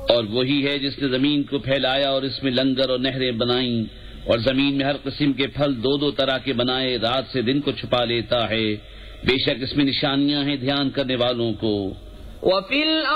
और वही है जिसने जमीन को फैलाया और इसमें लंगर और नहरें बनाई और जमीन में हर किस्म के फल दो दो तरह के बनाए, रात से दिन को छुपा लेता है। बेशक इसमें निशानियां हैं ध्यान करने वालों को।